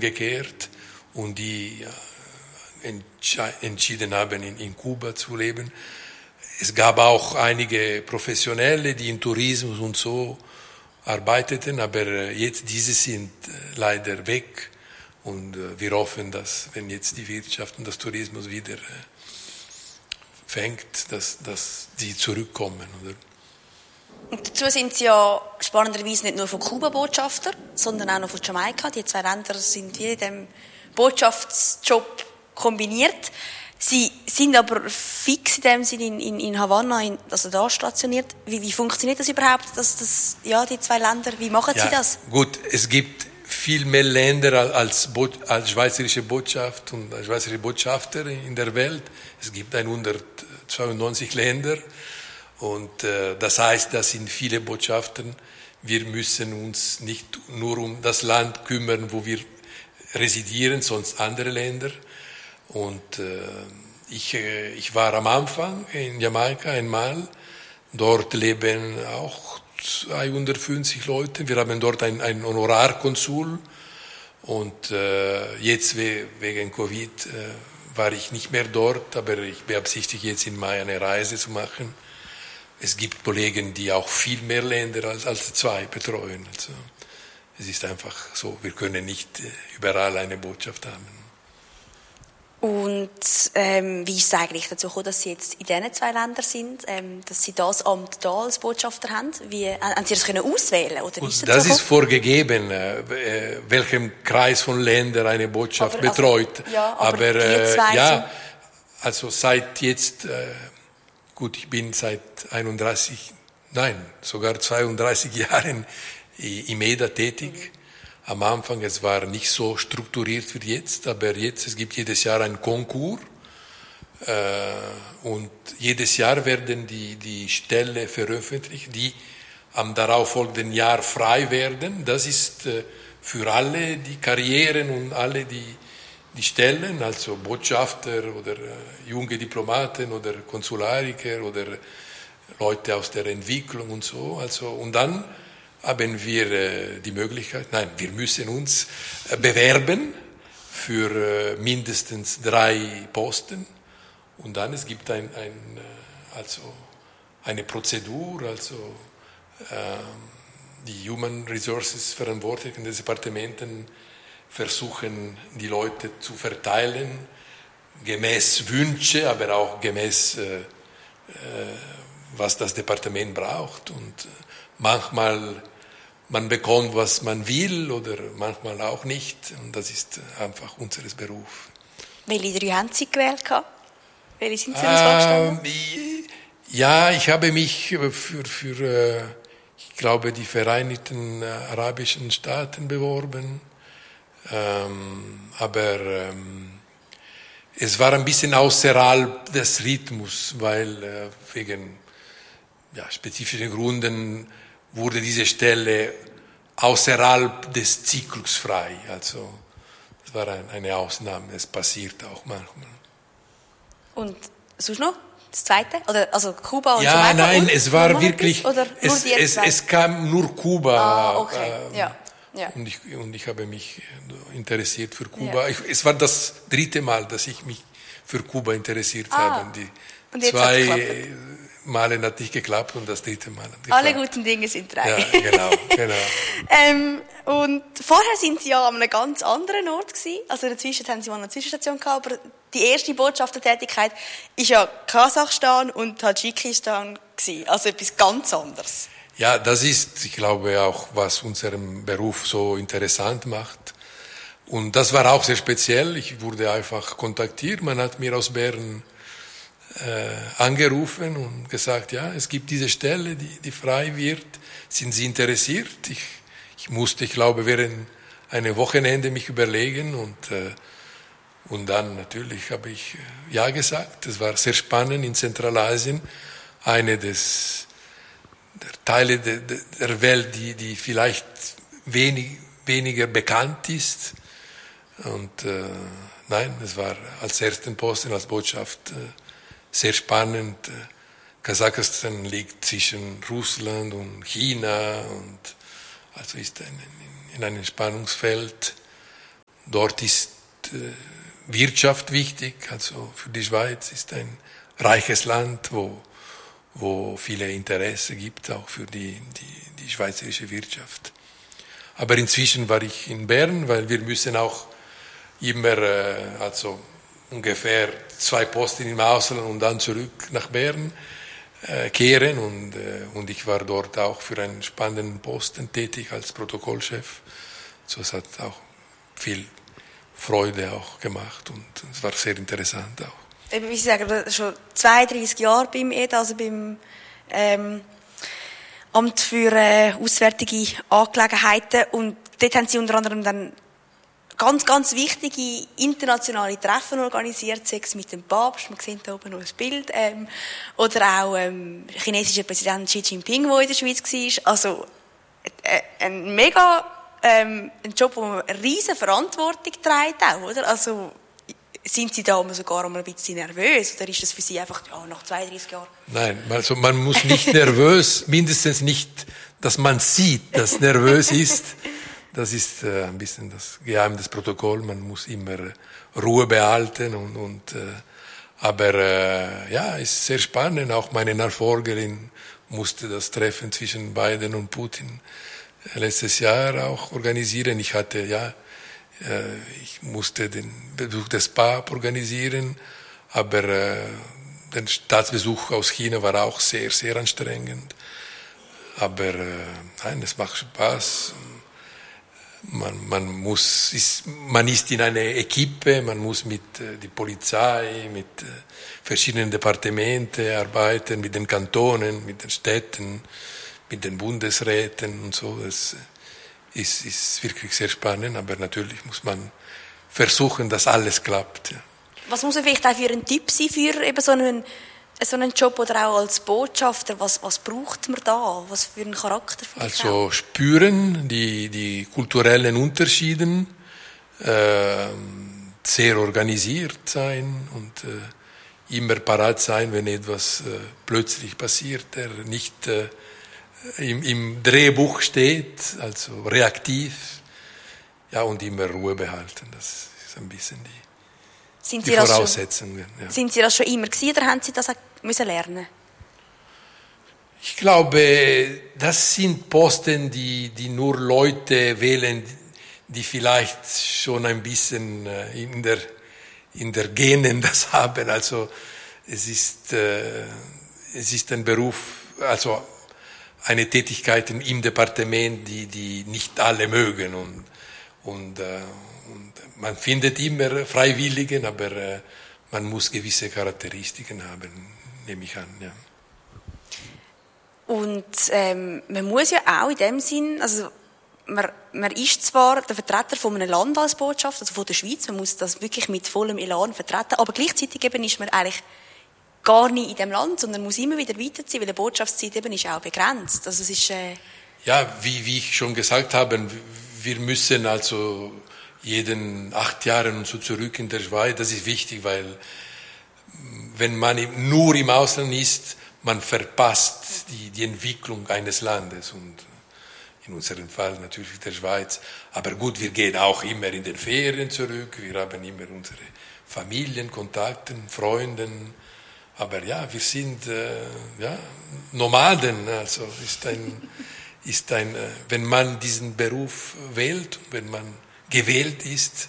umgekehrt und die entschieden haben, in Kuba zu leben. Es gab auch einige Professionelle, die im Tourismus und so arbeiteten, aber jetzt diese sind leider weg und wir hoffen, dass wenn jetzt die Wirtschaft und das Tourismus wieder fängt, dass die zurückkommen. Oder? Und dazu sind Sie ja spannenderweise nicht nur von Kuba Botschafter, sondern auch noch von Jamaika. Die zwei Länder sind wie in diesem Botschaftsjob kombiniert. Sie sind aber fix in dem Sinne in Havanna, also da stationiert. Wie funktioniert das überhaupt, die zwei Länder, wie machen Sie das? Gut, es gibt viel mehr Länder als schweizerische Botschaft und als schweizerische Botschafter in der Welt. Es gibt 192 Länder und das heißt, das sind viele Botschafter. Wir müssen uns nicht nur um das Land kümmern, wo wir residieren, sonst andere Länder. Und ich war am Anfang in Jamaika einmal. Dort leben auch 250 Leute. Wir haben dort einen Honorarkonsul. Und jetzt wegen Covid war ich nicht mehr dort, aber ich beabsichtige jetzt im Mai eine Reise zu machen. Es gibt Kollegen, die auch viel mehr Länder als zwei betreuen. Also, es ist einfach so, wir können nicht überall eine Botschaft haben. Und wie ist es eigentlich dazu gekommen, dass Sie jetzt in diesen zwei Ländern sind, dass Sie das Amt da als Botschafter haben? Haben Sie das können auswählen oder ist das ist vorgegeben, welchem Kreis von Ländern eine Botschaft betreut. Aber die zwei also seit jetzt, gut, ich bin seit 32 Jahren im EDA tätig. Am Anfang, es war nicht so strukturiert wie jetzt, aber jetzt, es gibt jedes Jahr einen Konkurs und jedes Jahr werden die Stellen veröffentlicht, die am darauffolgenden Jahr frei werden. Das ist für alle die Karrieren und alle die Stellen, also Botschafter oder junge Diplomaten oder Konsulariker oder Leute aus der Entwicklung und so. Also, und dann haben wir die Möglichkeit, wir müssen uns bewerben für mindestens 3 Posten und dann es gibt eine Prozedur, die Human Resources Verantwortlichen des Departementen versuchen, die Leute zu verteilen, gemäß Wünsche, aber auch gemäß was das Departement braucht und manchmal man bekommt, was man will oder manchmal auch nicht. Und das ist einfach unser Beruf. Welche 3 haben Sie gewählt? Welche sind Sie uns vorgestanden? Ja, ich habe mich für ich glaube, die Vereinigten Arabischen Staaten beworben. Aber es war ein bisschen außerhalb des Rhythmus, weil wegen spezifischen Gründen wurde diese Stelle außerhalb des Zyklus frei. Also das war eine Ausnahme, es passiert auch manchmal. Und sonst noch? Das Zweite? Oder, also Kuba und Jamaika? Nein, es war wirklich... Es kam nur Kuba. Ah, okay, ja. Und ich habe mich interessiert für Kuba. Ja. Es war das 3. Mal, dass ich mich für Kuba interessiert habe. Und jetzt 2 Male hat nicht geklappt und das 3. Mal hat geklappt. Alle guten Dinge sind 3. Ja, genau. Und vorher sind Sie ja an einem ganz anderen Ort gewesen. Also dazwischen haben Sie mal eine Zwischenstation gehabt, aber die erste Botschaftertätigkeit ist ja Kasachstan und Tadschikistan gewesen. Also etwas ganz anderes. Ja, das ist, ich glaube, auch, was unseren Beruf so interessant macht. Und das war auch sehr speziell. Ich wurde einfach kontaktiert. Man hat mir aus Bern angerufen und gesagt, ja, es gibt diese Stelle, die frei wird. Sind Sie interessiert? Ich musste, ich glaube, während einem Wochenende mich überlegen und dann natürlich habe ich ja gesagt. Es war sehr spannend in Zentralasien, eine der Teile der Welt, die vielleicht weniger bekannt ist. Und es war als ersten Posten, als Botschaft sehr spannend. Kasachstan liegt zwischen Russland und China und also ist in einem Spannungsfeld. Dort ist Wirtschaft wichtig, also für die Schweiz ist ein reiches Land, wo viele Interesse gibt, auch für die schweizerische Wirtschaft. Aber inzwischen war ich in Bern, weil wir müssen auch immer, also ungefähr 2 Posten im Ausland und dann zurück nach Bern kehren und ich war dort auch für einen spannenden Posten tätig als Protokollchef. So, es hat auch viel Freude auch gemacht und es war sehr interessant auch. Wie Sie sagen, schon 32 Jahre beim EDA, also beim Amt für Auswärtige Angelegenheiten, und dort haben Sie unter anderem dann ganz, ganz wichtige internationale Treffen organisiert, sei es mit dem Papst, man sieht da oben noch ein Bild, oder auch chinesischer Präsident Xi Jinping, der in der Schweiz war. Also ein mega ein Job, wo man eine riesige Verantwortung trägt auch, oder? Also sind Sie da sogar ein bisschen nervös, oder ist das für Sie einfach nach 32 Jahren? Nein, also man muss nicht nervös, mindestens nicht, dass man sieht, dass nervös ist. Das ist ein bisschen das Geheimnis des Protokolls. Man muss immer Ruhe behalten aber ja, ist sehr spannend. Auch meine Nachfolgerin musste das Treffen zwischen Biden und Putin letztes Jahr auch organisieren. Ich musste den Besuch des Papstes organisieren, aber der Staatsbesuch aus China war auch sehr, sehr anstrengend. Aber nein, es macht Spaß. Man ist in einer Equipe, man muss mit der Polizei, mit verschiedenen Departementen arbeiten, mit den Kantonen, mit den Städten, mit den Bundesräten und so. Das ist wirklich sehr spannend, aber natürlich muss man versuchen, dass alles klappt. Ja. Was muss man vielleicht auch für ein Tipp sein für eben so einen Job oder auch als Botschafter? Was braucht man da? Was für einen Charakter? Also spüren die kulturellen Unterschiede, sehr organisiert sein und immer parat sein, wenn etwas plötzlich passiert, der nicht im Drehbuch steht, also reaktiv, ja, und immer Ruhe behalten. Das ist ein bisschen die Voraussetzungen. Ja. Sind Sie das schon immer gewesen, oder haben Sie das auch müssen lernen? Ich glaube, das sind Posten, die nur Leute wählen, die vielleicht schon ein bisschen in der Genen das haben. Also es ist ein Beruf, also eine Tätigkeit im Departement, die nicht alle mögen und man findet immer Freiwilligen, aber man muss gewisse Charakteristiken haben, nehme ich an. Ja. Und man muss ja auch in dem Sinn, also man ist zwar der Vertreter von einem Land als Botschafter, also von der Schweiz, man muss das wirklich mit vollem Elan vertreten, aber gleichzeitig eben ist man eigentlich gar nicht in dem Land, sondern muss immer wieder weiterziehen, weil die Botschaftszeit eben ist auch begrenzt. Also es ist ja, wie ich schon gesagt habe, wir müssen also jeden 8 Jahre und so zurück in der Schweiz. Das ist wichtig, weil wenn man nur im Ausland ist, man verpasst die Entwicklung eines Landes und in unserem Fall natürlich der Schweiz. Aber gut, wir gehen auch immer in den Ferien zurück, wir haben immer unsere Familien, Kontakte, Freunden. Aber ja, wir sind Nomaden. Also wenn man diesen Beruf wählt, wenn man gewählt ist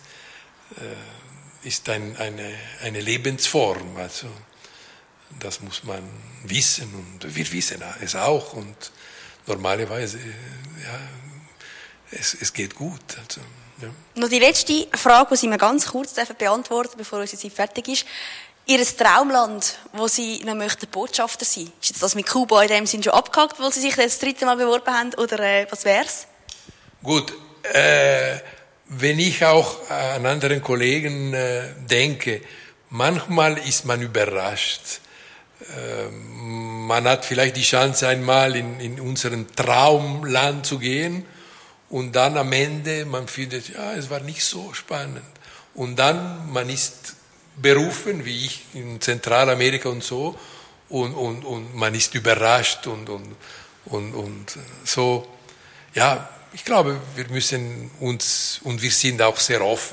eine Lebensform. Also das muss man wissen und wir wissen es auch und normalerweise es geht gut. Also, ja. Noch die letzte Frage, die Sie mir ganz kurz beantworten dürfen, bevor unsere Zeit fertig ist. Ihr Traumland, wo Sie noch möchten Botschafter sein? Ist jetzt das mit Kuba in dem Sinn schon abgehakt, weil Sie sich das 3. Mal beworben haben, oder was wär's? Gut, wenn ich auch an anderen Kollegen denke, manchmal ist man überrascht. Man hat vielleicht die Chance, einmal in unseren Traumland zu gehen und dann am Ende, man findet, ja, es war nicht so spannend. Und dann, man ist berufen, wie ich in Zentralamerika und so, und man ist überrascht und so, ja, ich glaube, wir müssen uns, und wir sind auch sehr offen,